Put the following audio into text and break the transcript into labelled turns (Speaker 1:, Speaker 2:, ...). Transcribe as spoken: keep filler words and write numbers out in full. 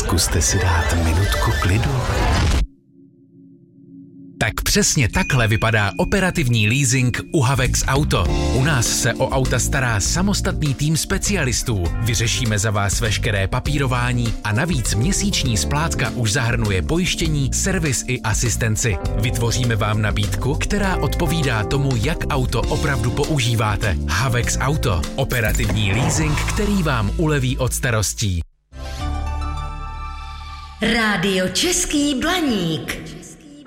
Speaker 1: Zkuste si dát minutku klidu.
Speaker 2: Tak přesně takhle vypadá operativní leasing u Havex Auto. U nás se o auta stará samostatný tým specialistů. Vyřešíme za vás veškeré papírování a navíc měsíční splátka už zahrnuje pojištění, servis i asistenci. Vytvoříme vám nabídku, která odpovídá tomu, jak auto opravdu používáte. Havex Auto. Operativní leasing, který vám uleví od starostí.
Speaker 3: Rádio Český Blaník.